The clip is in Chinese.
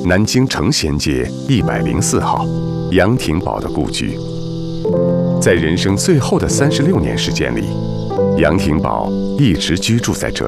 南京成贤街104号，杨廷宝的故居。在人生最后的36年时间里，杨廷宝一直居住在这